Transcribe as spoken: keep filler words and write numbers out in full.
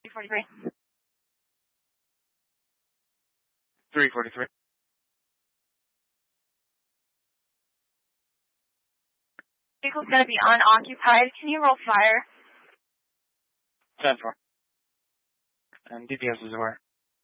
two forty-three. three forty-three. Vehicle's going to be unoccupied. Can you roll fire? ten four. And D P S is aware.